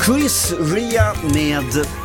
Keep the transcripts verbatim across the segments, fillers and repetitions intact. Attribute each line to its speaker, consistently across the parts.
Speaker 1: Chris Ria med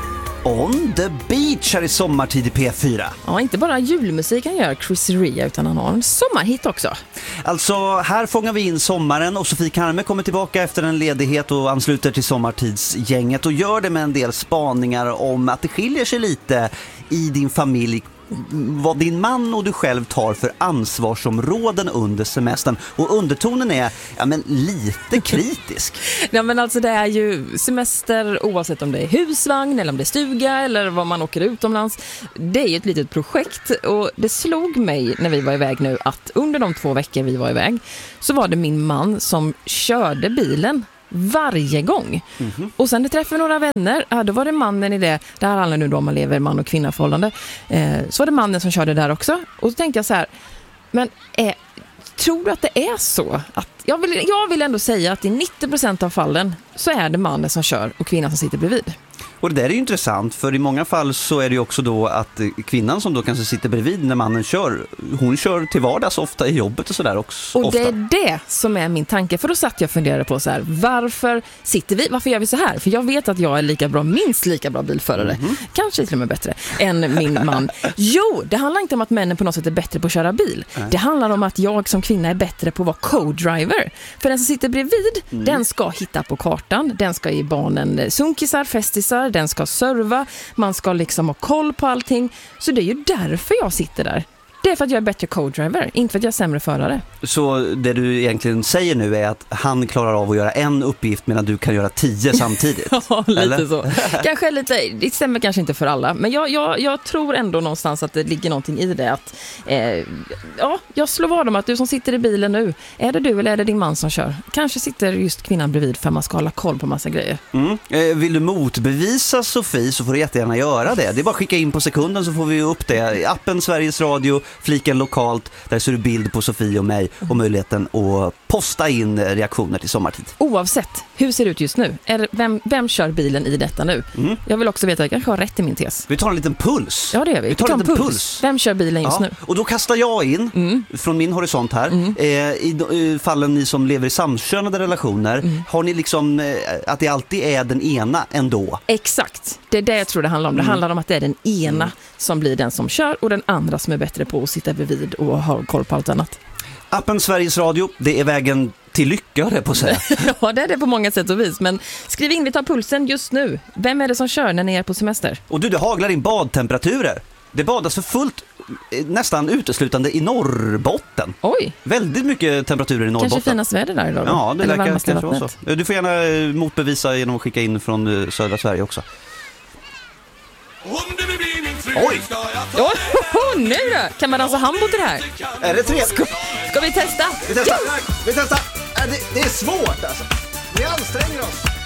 Speaker 1: On the Beach här i sommartid i P fyra.
Speaker 2: Ja, inte bara julmusik han gör, Chris Ria, utan han har en sommarhit också.
Speaker 1: Alltså, här fångar vi in sommaren och Sofie Karme kommer tillbaka efter en ledighet och ansluter till sommartidsgänget och gör det med en del spaningar om att det skiljer sig lite i din familj vad din man och du själv tar för ansvarsområden under semestern. Och undertonen är ja, men lite kritisk.
Speaker 2: Ja, men alltså det är ju semester oavsett om det är husvagn eller om det är stuga eller vad man åker utomlands. Det är ju ett litet projekt och det slog mig när vi var iväg nu att under de två veckor vi var iväg så var det min man som körde bilen varje gång. Mm-hmm. Och sen det träffade några vänner, ja, då var det mannen i det, det här handlar nu då om man lever man- och kvinnaförhållande, eh, så var det mannen som körde där också. Och då tänkte jag så här, men eh, tror du att det är så? Att jag, vill, jag vill ändå säga att i nittio procent av fallen så är det mannen som kör och kvinnan som sitter bredvid.
Speaker 1: Och det där är ju intressant, för i många fall så är det ju också då att kvinnan som då kanske sitter bredvid när mannen kör, hon kör till vardags ofta i jobbet och sådär också.
Speaker 2: Och
Speaker 1: ofta.
Speaker 2: det är det som är min tanke, för då satt jag och funderade på så här, varför sitter vi, varför gör vi så här? För jag vet att jag är lika bra, minst lika bra bilförare, mm-hmm. kanske till och med bättre än min man. Jo, det handlar inte om att männen på något sätt är bättre på att köra bil. Nej. Det handlar om att jag som kvinna är bättre på att vara co-driver. För den som sitter bredvid, mm. den ska hitta på kartan, den ska ge barnen sunkisar, festisar, den ska serva, man ska liksom ha koll på allting. Så det är ju därför jag sitter där. Det är för att jag är bättre co-driver, inte för att jag är sämre förare.
Speaker 1: Så det du egentligen säger nu är att han klarar av att göra en uppgift medan du kan göra tio samtidigt?
Speaker 2: Ja, lite
Speaker 1: eller?
Speaker 2: Så. Kanske lite, det stämmer kanske inte för alla. Men jag, jag, jag tror ändå någonstans att det ligger någonting i det. Att, eh, ja, jag slår vad om att du som sitter i bilen nu, är det du eller är det din man som kör? Kanske sitter just kvinnan bredvid för att man ska hålla koll på massa grejer.
Speaker 1: Mm. Eh, vill du motbevisa Sofie så får du jättegärna göra det. Det är bara att skicka in på sekunden så får vi upp det. I appen Sveriges Radio, fliken lokalt, där ser du bild på Sofie och mig och möjligheten att posta in reaktioner till sommartid.
Speaker 2: Oavsett, hur ser det ut just nu? Är, vem, vem kör bilen i detta nu? Mm. Jag vill också veta att jag kanske har rätt i min tes.
Speaker 1: Vi tar en liten puls.
Speaker 2: Ja, det gör vi.
Speaker 1: Vi tar, vi tar en liten puls. puls.
Speaker 2: Vem kör bilen just
Speaker 1: ja.
Speaker 2: nu?
Speaker 1: Och då kastar jag in, mm. från min horisont här, mm. eh, i, i fallen ni som lever i samkönade relationer, mm. har ni liksom eh, att det alltid är den ena ändå?
Speaker 2: Exakt. Det är det jag tror det handlar om. Det mm. handlar om att det är den ena mm. som blir den som kör och den andra som är bättre på att sitta bredvid och ha koll på allt annat.
Speaker 1: Appen Sveriges Radio, det är vägen till lycka, det på att säga.
Speaker 2: Ja, det är det på många sätt och vis. Men skriv in, vi tar pulsen just nu. Vem är det som kör när ni är på semester?
Speaker 1: Och du, det haglar in badtemperaturer. Det badas för fullt nästan uteslutande i Norrbotten.
Speaker 2: Oj.
Speaker 1: Väldigt mycket temperaturer i Norrbotten.
Speaker 2: Kanske finast väder där idag då?
Speaker 1: Ja, det
Speaker 2: eller
Speaker 1: verkar kanske vara så. Du får gärna motbevisa genom att skicka in från södra Sverige också. Oj!
Speaker 2: Oh, nu då? Kan man dansa hambo till det här?
Speaker 1: Är det tre?
Speaker 2: Ska, ska vi testa?
Speaker 1: Vi testar! Vi testar! Det, det är svårt alltså. Vi anstränger oss.